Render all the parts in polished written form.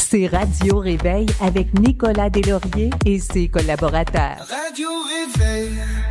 C'est Radio Réveil avec Nicolas Deslauriers et ses collaborateurs. Radio Réveil.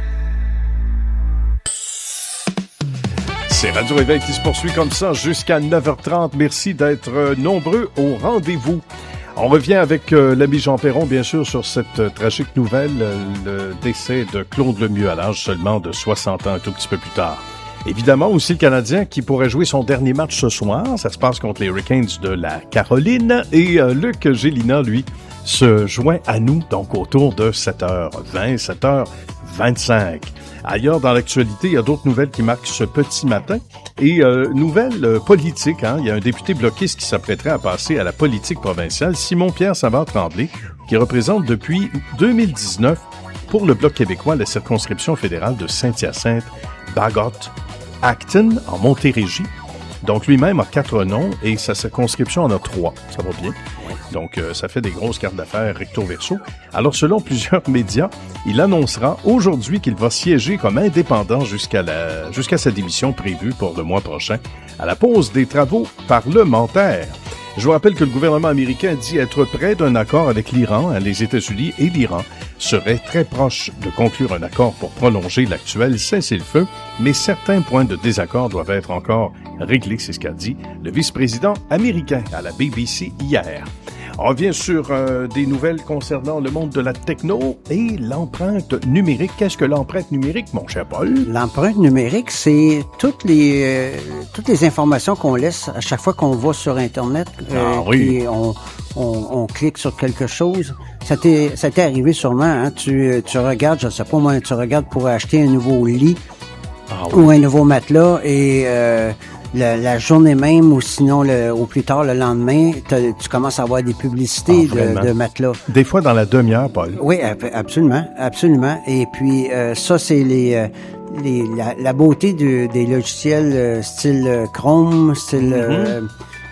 C'est Radio Réveil qui se poursuit comme ça jusqu'à 9h30. Merci d'être nombreux au rendez-vous. On revient avec l'ami Jean Perron, bien sûr, sur cette tragique nouvelle, le décès de Claude Lemieux à l'âge seulement de 60 ans, un tout petit peu plus tard. Évidemment, aussi le Canadien qui pourrait jouer son dernier match ce soir. Ça se passe contre les Hurricanes de la Caroline. Et Luc Gélina, lui, se joint à nous, donc autour de 7h20, 7h25. Ailleurs dans l'actualité, il y a d'autres nouvelles qui marquent ce petit matin. Et nouvelle politique, il y a un député bloquiste qui s'apprêterait à passer à la politique provinciale, Simon-Pierre Savard-Tremblay, qui représente depuis 2019 pour le Bloc québécois la circonscription fédérale de Saint-Hyacinthe-Bagot-Acton en Montérégie. Donc lui-même a 4 noms et sa circonscription en a 3. Ça va bien. Donc ça fait des grosses cartes d'affaires recto-verso. Alors selon plusieurs médias, il annoncera aujourd'hui qu'il va siéger comme indépendant jusqu'à sa démission prévue pour le mois prochain, à la pause des travaux parlementaires. Je vous rappelle que le gouvernement américain dit être près d'un accord avec l'Iran. Les États-Unis et l'Iran seraient très proches de conclure un accord pour prolonger l'actuel cessez-le-feu, mais certains points de désaccord doivent être encore réglés, c'est ce qu'a dit le vice-président américain à la BBC hier. On revient sur des nouvelles concernant le monde de la techno et l'empreinte numérique. Qu'est-ce que l'empreinte numérique, mon cher Paul? L'empreinte numérique, c'est toutes les informations qu'on laisse à chaque fois qu'on va sur Internet. Oui. Puis on clique sur quelque chose. Ça t'est arrivé sûrement, hein? Tu regardes, je sais pas moi, tu regardes pour acheter un nouveau lit ou un nouveau matelas et la journée même ou sinon au plus tard le lendemain, tu commences à avoir des publicités de matelas. Des fois dans la demi-heure, Paul. Oui, absolument. Et puis ça, c'est la beauté des logiciels style Chrome, style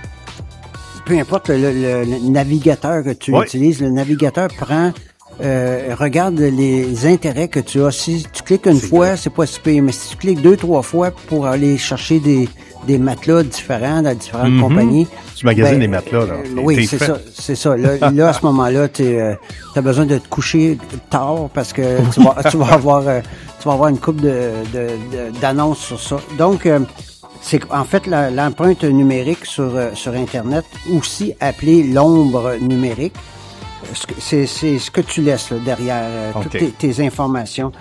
peu importe le navigateur que tu utilises, le navigateur prend regarde les intérêts que tu as. Si tu cliques une fois, c'est pas si pire, mais si tu cliques 2-3 fois pour aller chercher des matelas différents dans différentes compagnies. Tu magasines les matelas, là. Oui, c'est ça. Là, à ce moment-là, t'as besoin de te coucher tard parce que tu vas avoir une couple d'annonces sur ça. Donc, c'est en fait l'empreinte numérique sur Internet, aussi appelée l'ombre numérique. C'est ce que tu laisses là, derrière toutes tes informations.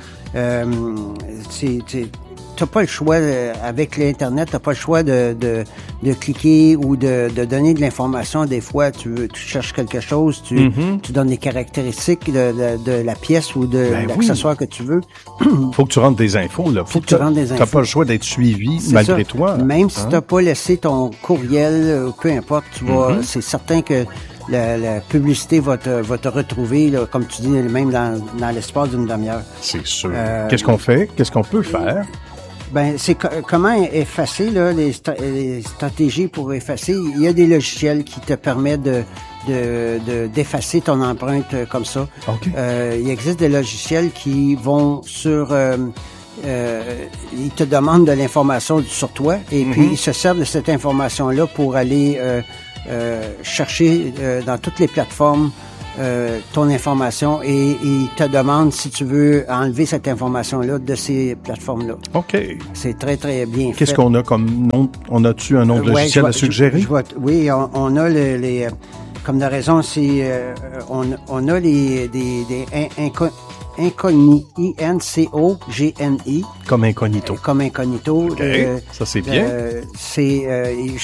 T'as pas le choix avec l'Internet, t'as pas le choix de cliquer ou de donner de l'information. Des fois, tu cherches quelque chose, tu donnes des caractéristiques de la pièce ou de l'accessoire que tu veux. Faut que tu rentres des infos, là. Faut que tu rentres des infos. T'as pas le choix d'être suivi malgré toi. Même si t'as pas laissé ton courriel, peu importe, tu vas, c'est certain que la publicité va te retrouver, là, comme tu dis, même dans l'espace d'une demi-heure. C'est sûr. Qu'est-ce qu'on fait? Qu'est-ce qu'on peut faire? Ben, c'est comment effacer, là, les stratégies pour effacer. Il y a des logiciels qui te permettent d'effacer ton empreinte comme ça. Okay. Il existe des logiciels qui vont sur... ils te demandent de l'information sur toi et puis ils se servent de cette information-là pour aller chercher dans toutes les plateformes ton information et il te demande si tu veux enlever cette information-là de ces plateformes-là. OK. C'est très, très bien fait. Qu'est-ce qu'on a comme nom? On a-tu un nom de logiciel à suggérer? Oui, on a les comme de raison, c'est on a des Incogni, I-N-C-O-G-N-I. Comme incognito. Comme incognito. Okay. Ça, c'est bien.